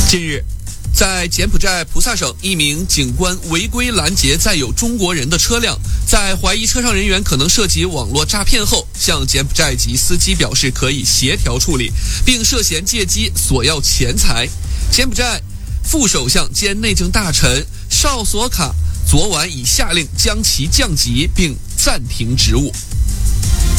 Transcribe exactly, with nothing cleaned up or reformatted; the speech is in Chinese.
近日，在柬埔寨菩萨省，一名警官违规拦截载有中国人的车辆，在怀疑车上人员可能涉及网络诈骗后，向柬埔寨籍司机表示可以协调处理，并涉嫌借机索要钱财。柬埔寨副首相兼内政大臣绍索卡昨晚已下令将其降级并暂停职务。